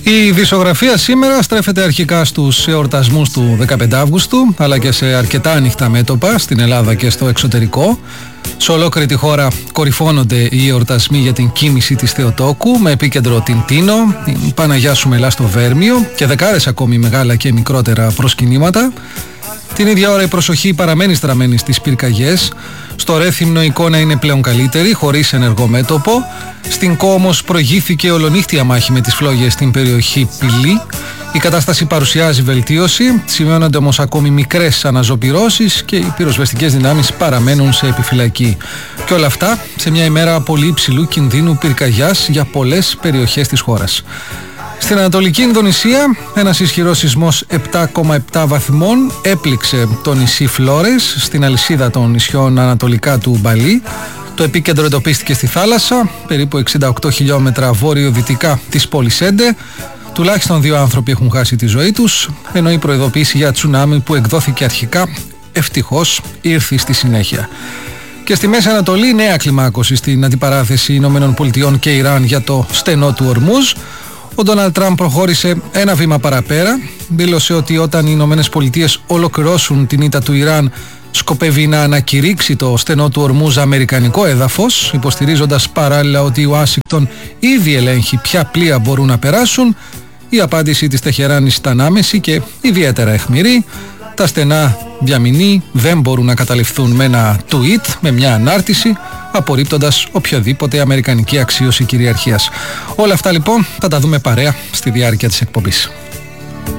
Η ειδησιογραφία σήμερα στρέφεται αρχικά στους εορτασμούς του 15 Αύγουστου, αλλά και σε αρκετά ανοιχτά μέτωπα στην Ελλάδα και στο εξωτερικό. Σε ολόκληρη τη χώρα κορυφώνονται οι εορτασμοί για την κοίμηση της Θεοτόκου, με επίκεντρο την Τίνο, την Παναγιά Σουμελά στο Βέρμιο και δεκάδες ακόμη μεγάλα και μικρότερα προσκυνήματα. Την ίδια ώρα η προσοχή παραμένει στραμμένη στις πυρκαγιές. Στο Ρέθυμνο η εικόνα είναι πλέον καλύτερη, χωρίς ενεργό μέτωπο. Στην Κο όμως προηγήθηκε ολονύχτια μάχη με τις φλόγες στην περιοχή Πυλή. Η κατάσταση παρουσιάζει βελτίωση, σημειώνονται όμως ακόμη μικρές αναζωπυρώσεις και οι πυροσβεστικές δυνάμεις παραμένουν σε επιφυλακή. Και όλα αυτά σε μια ημέρα πολύ υψηλού κινδύνου πυρκαγιάς για πολλές περιοχές της χώρας. Στην Ανατολική Ινδονησία, ένας ισχυρός σεισμός 7,7 βαθμών έπληξε το νησί Φλόρες στην αλυσίδα των νησιών ανατολικά του Μπαλί. Το επίκεντρο εντοπίστηκε στη θάλασσα, περίπου 68 χιλιόμετρα βόρειο-δυτικά της πόλης Έντε. Τουλάχιστον 2 άνθρωποι έχουν χάσει τη ζωή τους, ενώ η προειδοποίηση για τσουνάμι που εκδόθηκε αρχικά ευτυχώς ήρθε στη συνέχεια. Και στη Μέση Ανατολή, νέα κλιμάκωση στην αντιπαράθεση ΗΠΑ και Ιράν για το στενό του Ορμούζ. Ο Ντόναλντ Τραμπ προχώρησε ένα βήμα παραπέρα. Δήλωσε ότι όταν οι ΗΠΑ ολοκληρώσουν την ήττα του Ιράν, σκοπεύει να ανακηρύξει το στενό του Ορμούζ αμερικανικό έδαφος, υποστηρίζοντας παράλληλα ότι η Ουάσιγκτον ήδη ελέγχει ποια πλοία μπορούν να περάσουν. Η απάντηση της Τεχεράνης ήταν άμεση και ιδιαίτερα αιχμηρή. Τα στενά διαμηνή δεν μπορούν να καταληφθούν με ένα tweet, με μια ανάρτηση, απορρίπτοντας οποιαδήποτε αμερικανική αξίωση κυριαρχίας. Όλα αυτά λοιπόν θα τα δούμε παρέα στη διάρκεια της εκπομπής.